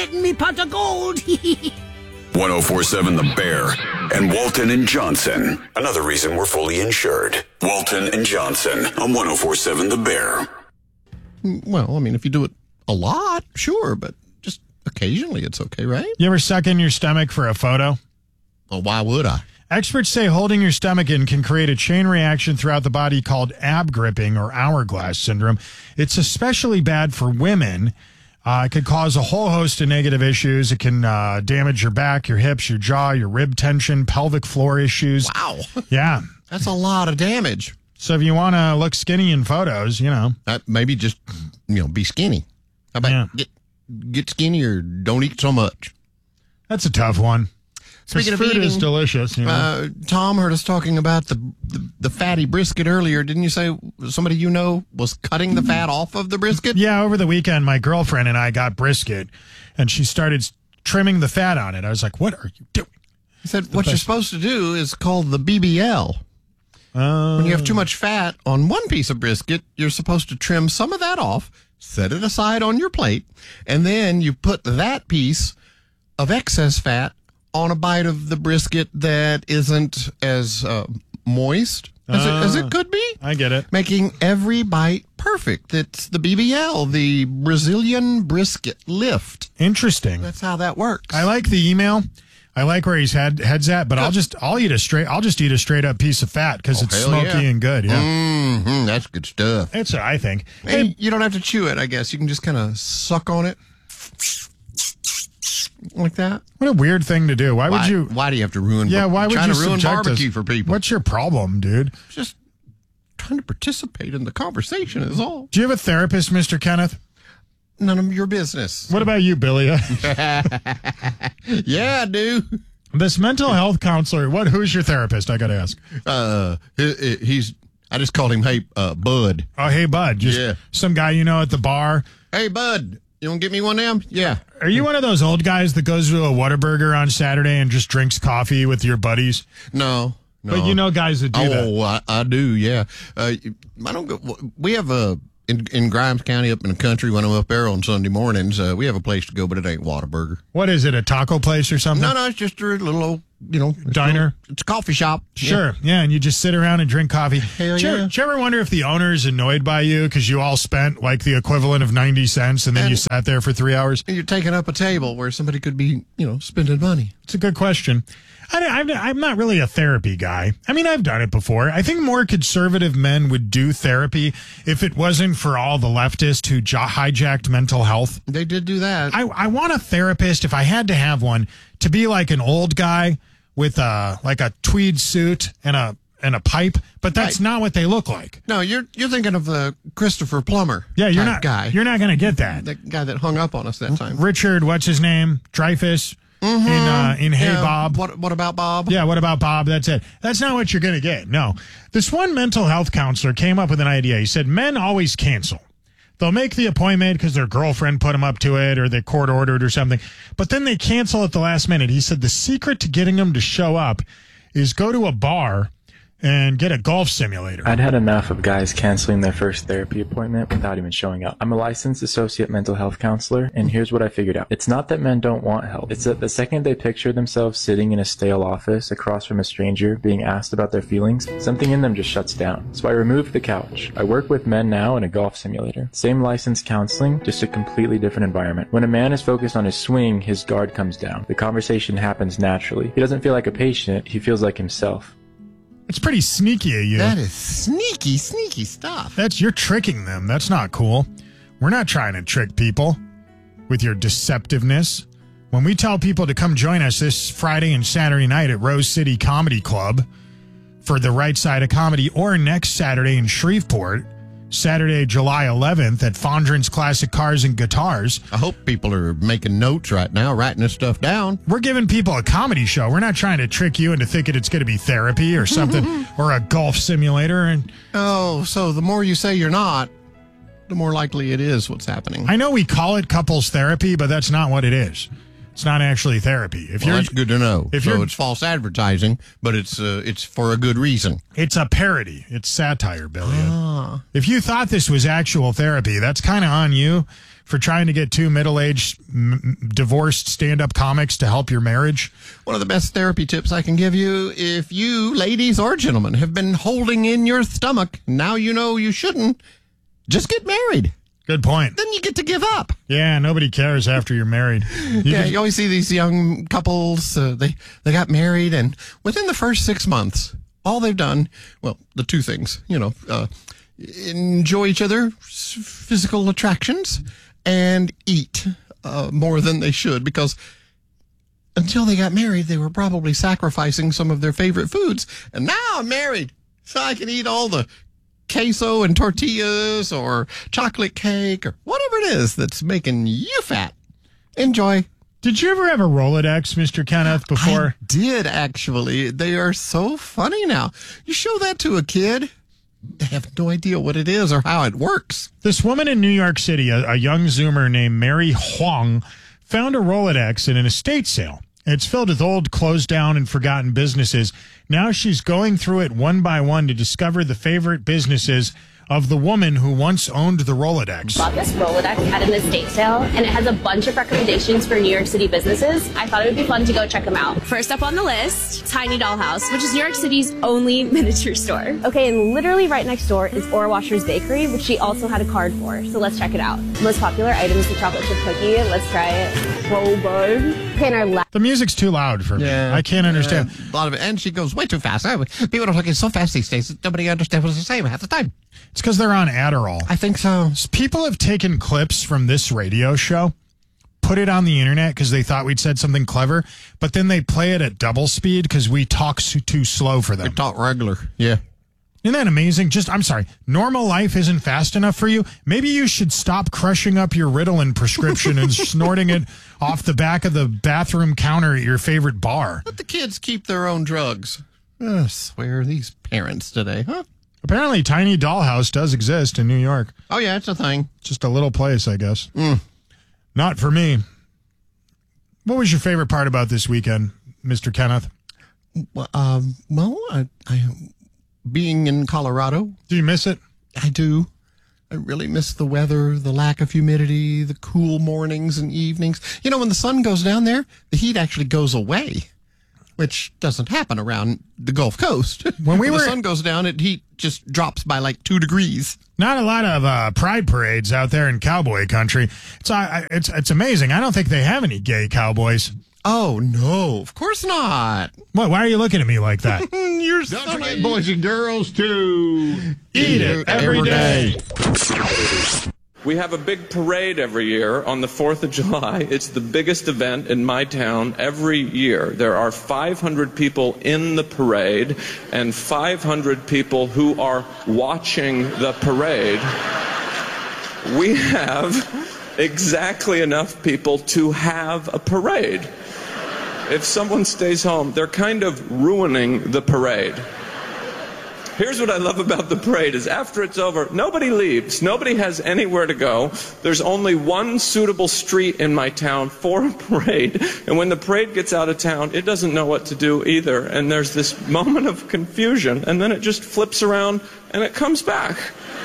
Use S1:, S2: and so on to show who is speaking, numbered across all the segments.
S1: getting me pot of gold.
S2: 1047 The Bear and Walton and Johnson. Another reason we're fully insured. Walton and Johnson on 1047 The Bear.
S3: Well, I mean, if you do it a lot, sure, but just occasionally it's okay, right?
S4: You ever suck in your stomach for a photo?
S3: Well, why would I?
S4: Experts say holding your stomach in can create a chain reaction throughout the body called ab gripping or hourglass syndrome. It's especially bad for women. It could cause a whole host of negative issues. It can damage your back, your hips, your jaw, your rib tension, pelvic floor issues.
S3: Wow.
S4: Yeah.
S3: That's a lot of damage.
S4: So if you want to look skinny in photos,
S3: maybe just, be skinny. How about get skinny or don't eat so much?
S4: That's a tough one.
S3: Speaking of
S4: food
S3: eating,
S4: is delicious.
S3: Tom heard us talking about the fatty brisket earlier. Didn't you say somebody was cutting the fat off of the brisket?
S4: Yeah, over the weekend, my girlfriend and I got brisket, and she started trimming the fat on it. I was like, what are you doing?
S3: He said, what you're supposed to do is called the BBL. When you have too much fat on one piece of brisket, you're supposed to trim some of that off, set it aside on your plate, and then you put that piece of excess fat on a bite of the brisket that isn't as moist as it could be.
S4: I get it.
S3: Making every bite perfect. It's the BBL, the Brazilian Brisket Lift.
S4: Interesting.
S3: That's how that works.
S4: I like the email. I like where his head's at, but I'll just eat a straight up piece of fat because it's smoky and good. Yeah,
S3: that's good stuff.
S4: It's I think.
S3: Hey, you don't have to chew it. I guess you can just kind of suck on it. Like that?
S4: What a weird thing to do. Why would you?
S3: Why do you have to ruin?
S4: Yeah, why would you
S3: ruin
S4: subject
S3: barbecue
S4: us?
S3: For people?
S4: What's your problem, dude?
S3: Just trying to participate in the conversation is all.
S4: Do you have a therapist, Mr. Kenneth?
S3: None of your business.
S4: What about you, Billy?
S3: Yeah, I do.
S4: This mental health counselor. Who's your therapist? I got to ask.
S3: He's. I just called him, hey, Bud.
S4: Oh, hey, Bud. Just some guy at the bar.
S3: Hey, Bud. You want to get me one of them? Yeah.
S4: Are you one of those old guys that goes to a Whataburger on Saturday and just drinks coffee with your buddies?
S3: No.
S4: But guys that do that.
S3: Oh, I do, yeah. I don't go. We have in Grimes County up in the country when I'm up there on Sunday mornings, we have a place to go, but it ain't Whataburger.
S4: What is it, a taco place or something?
S3: No, it's just a little old,
S4: diner.
S3: It's a coffee shop.
S4: Sure, yeah, and you just sit around and drink coffee.
S3: Hell
S4: yeah. Did you ever wonder if the owner's annoyed by you because you all spent like the equivalent of 90 cents and then you sat there for 3 hours?
S3: You're taking up a table where somebody could be, spending money.
S4: It's a good question. I'm not really a therapy guy. I mean, I've done it before. I think more conservative men would do therapy if it wasn't for all the leftists who hijacked mental health.
S3: They did do that.
S4: I want a therapist, if I had to have one, to be like an old guy with like a tweed suit and a pipe, but that's not what they look like.
S3: No, you're thinking of Christopher Plummer.
S4: Yeah, you're not going to get that.
S3: The guy that hung up on us that time.
S4: Richard, what's his name? Dreyfuss. In Hey Bob.
S3: What about Bob?
S4: Yeah, what about Bob? That's it. That's not what you're going to get. No. This one mental health counselor came up with an idea. He said men always cancel. They'll make the appointment because their girlfriend put them up to it or they court ordered or something, but then they cancel at the last minute. He said the secret to getting them to show up is go to a bar and get a golf simulator.
S5: I'd had enough of guys canceling their first therapy appointment without even showing up. I'm a licensed associate mental health counselor, and here's what I figured out. It's not that men don't want help. It's that the second they picture themselves sitting in a stale office across from a stranger being asked about their feelings, something in them just shuts down. So I removed the couch. I work with men now in a golf simulator. Same licensed counseling, just a completely different environment. When a man is focused on his swing, his guard comes down. The conversation happens naturally. He doesn't feel like a patient, he feels like himself.
S4: It's pretty sneaky of you.
S3: That is sneaky stuff.
S4: You're tricking them. That's not cool. We're not trying to trick people with your deceptiveness. When we tell people to come join us this Friday and Saturday night at Rose City Comedy Club for the Right Side of Comedy, or next Saturday in Shreveport, Saturday, July 11th at Fondren's Classic Cars and Guitars.
S3: I hope people are making notes right now, writing this stuff down.
S4: We're giving people a comedy show. We're not trying to trick you into thinking it's going to be therapy or something or a golf simulator.
S3: So the more you say you're not, the more likely it is what's happening.
S4: I know we call it couples therapy, but that's not what it is. It's not actually therapy.
S3: That's good to know. It's false advertising, but it's for a good reason.
S4: It's a parody. It's satire, Billy. If you thought this was actual therapy, that's kind of on you for trying to get two middle-aged, divorced stand-up comics to help your marriage?
S3: One of the best therapy tips I can give you, if you, ladies or gentlemen, have been holding in your stomach, now you know you shouldn't, just get married.
S4: Good point.
S3: Then you get to give up.
S4: Yeah, nobody cares after you're married.
S3: You always see these young couples, they got married, and within the first 6 months, all they've done, well, the two things, enjoy each other's physical attractions and eat more than they should, because until they got married, they were probably sacrificing some of their favorite foods. And now I'm married, so I can eat all the queso and tortillas or chocolate cake or whatever it is that's making you fat. Enjoy.
S4: Did you ever have a Rolodex, Mr. Kenneth, before?
S3: I did, actually. They are so funny now. You show that to a kid, they have no idea what it is or how it works.
S4: This woman in New York City, a young Zoomer named Mary Huang, found a Rolodex in an estate sale. It's filled with old, closed down, and forgotten businesses. Now she's going through it one by one to discover the favorite businesses of the woman who once owned the Rolodex.
S1: Bought this Rolodex at an estate sale, and it has a bunch of recommendations for New York City businesses. I thought it would be fun to go check them out. First up on the list, Tiny Doll House, which is New York City's only miniature store. Okay, and literally right next door is Ora Washer's Bakery, which she also had a card for, so let's check it out. Most popular item is the chocolate chip cookie. Let's try it. Whoa, bud. Okay, and our
S4: the music's too loud for me.
S3: Yeah,
S4: I can't understand.
S3: A lot of it, and she goes way too fast. People are talking so fast these days, nobody understands what they're saying half the time.
S4: It's because they're on Adderall.
S3: I think so.
S4: People have taken clips from this radio show, put it on the internet because they thought we'd said something clever, but then they play it at double speed because we talk too slow for them.
S3: We talk regular. Yeah.
S4: Isn't that amazing? I'm sorry, normal life isn't fast enough for you? Maybe you should stop crushing up your Ritalin prescription and snorting it off the back of the bathroom counter at your favorite bar.
S3: Let the kids keep their own drugs. I swear, these parents today, huh?
S4: Apparently, Tiny Doll House does exist in New York.
S3: Oh, yeah, it's a thing.
S4: Just a little place, I guess. Not for me. What was your favorite part about this weekend, Mr. Kenneth?
S3: Well, I being in Colorado.
S4: Do you miss it?
S3: I do. I really miss the weather, the lack of humidity, the cool mornings and evenings. When the sun goes down there, the heat actually goes away, which doesn't happen around the Gulf Coast. When the sun goes down, heat just drops by like 2 degrees.
S4: Not a lot of pride parades out there in cowboy country. It's amazing. I don't think they have any gay cowboys.
S3: Oh, no, of course not.
S4: What? Why are you looking at me like that?
S3: You're
S6: Don't forget, boys and girls, to
S4: eat it every day.
S7: We have a big parade every year on the 4th of July. It's the biggest event in my town every year. There are 500 people in the parade and 500 people who are watching the parade. We have exactly enough people to have a parade. If someone stays home, they're kind of ruining the parade. Here's what I love about the parade is after it's over, nobody leaves. Nobody has anywhere to go. There's only one suitable street in my town for a parade. And when the parade gets out of town, it doesn't know what to do either. And there's this moment of confusion, and then it just flips around and it comes back.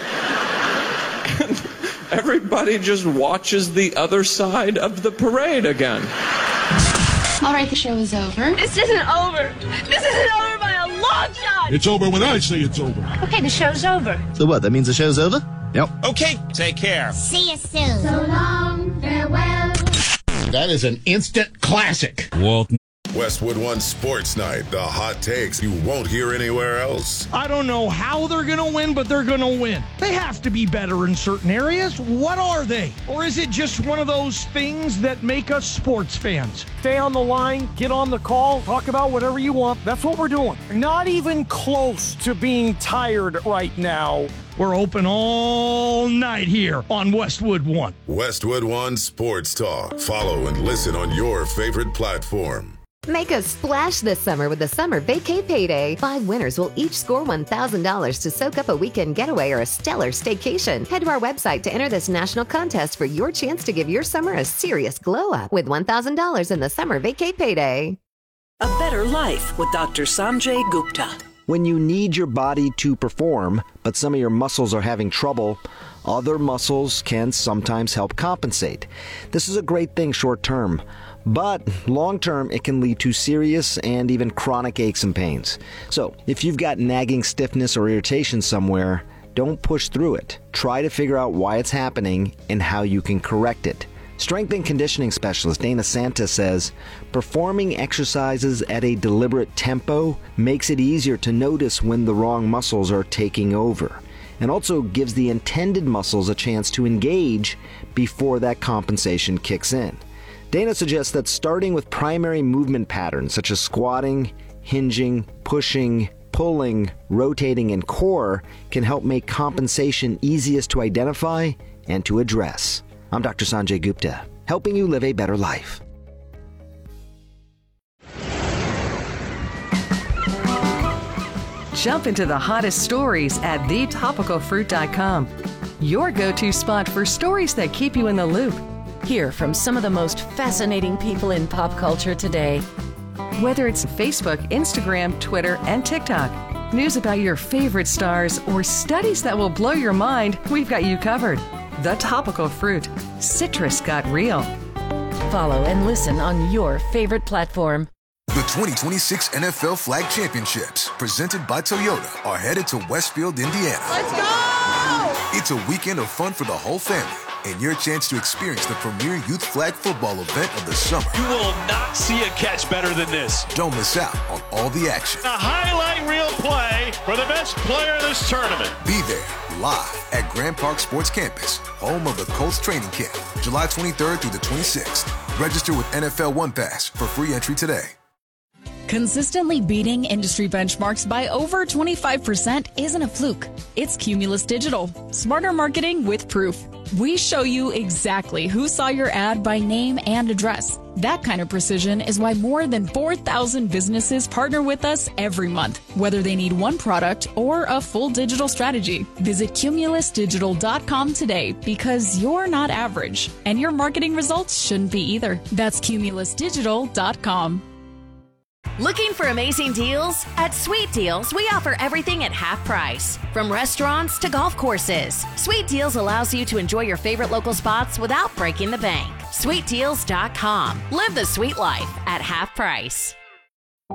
S7: And everybody just watches the other side of the parade again.
S8: All right, the show is over.
S1: This isn't over. This isn't over by a long shot.
S6: It's over when I say it's over.
S8: Okay, the show's over.
S9: So what, that means the show's over? Yep.
S10: Okay, take care.
S8: See you soon. So long, farewell.
S6: That is an instant classic.
S10: Walton.
S11: Westwood One Sports Night. The hot takes you won't hear anywhere else.
S12: I don't know how they're going to win, but they're going to win. They have to be better in certain areas. What are they? Or is it just one of those things that make us sports fans? Stay on the line, get on the call, talk about whatever you want. That's what we're doing. Not even close to being tired right now. We're open all night here on Westwood One.
S11: Westwood One Sports Talk. Follow and listen on your favorite platform.
S13: Make a splash this summer with the Summer Vacay Payday. 5 winners will each score $1,000 to soak up a weekend getaway or a stellar staycation. Head to our website to enter this national contest for your chance to give your summer a serious glow up with $1,000 in the Summer Vacay Payday.
S14: A better life with Dr. Sanjay Gupta.
S9: When you need your body to perform, but some of your muscles are having trouble,
S10: other muscles can sometimes help compensate. This is a great thing short term, but long term it can lead to serious and even chronic aches and pains. So if you've got nagging stiffness or irritation somewhere, don't push through it. Try to figure out why it's happening and how you can correct it. Strength and conditioning specialist Dana Santa says, performing exercises at a deliberate tempo makes it easier to notice when the wrong muscles are taking over, and also gives the intended muscles a chance to engage before that compensation kicks in. Dana suggests that starting with primary movement patterns such as squatting, hinging, pushing, pulling, rotating, and core can help make compensation easiest to identify and to address. I'm Dr. Sanjay Gupta, helping you live a better life.
S15: Jump into the hottest stories at thetopicalfruit.com. Your go-to spot for stories that keep you in the loop.
S16: Hear from some of the most fascinating people in pop culture today.
S15: Whether it's Facebook, Instagram, Twitter, and TikTok, news about your favorite stars, or studies that will blow your mind, we've got you covered. The Topical Fruit. Citrus got real.
S16: Follow and listen on your favorite platform.
S17: The 2026 NFL Flag Championships, presented by Toyota, are headed to Westfield, Indiana.
S18: Let's go!
S17: It's a weekend of fun for the whole family, and your chance to experience the premier youth flag football event of the summer.
S18: You will not see a catch better than this.
S17: Don't miss out on all the action.
S18: A highlight reel play for the best player of this tournament.
S17: Be there live at Grand Park Sports Campus, home of the Colts training camp, July 23rd through the 26th. Register with NFL One Pass for free entry today.
S19: Consistently beating industry benchmarks by over 25% isn't a fluke. It's Cumulus Digital. Smarter marketing with proof. We show you exactly who saw your ad by name and address. That kind of precision is why more than 4,000 businesses partner with us every month, whether they need one product or a full digital strategy. Visit cumulusdigital.com today, because you're not average, and your marketing results shouldn't be either. That's cumulusdigital.com.
S20: Looking for amazing deals? At Sweet Deals, we offer everything at half price. From restaurants to golf courses, Sweet Deals allows you to enjoy your favorite local spots without breaking the bank. SweetDeals.com. Live the sweet life at half price.